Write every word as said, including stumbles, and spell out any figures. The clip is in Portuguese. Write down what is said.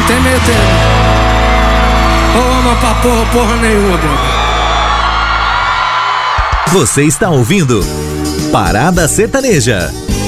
tem meio termo. Ou ama pra porra, porra nenhuma, bro. Você está ouvindo Parada Sertaneja.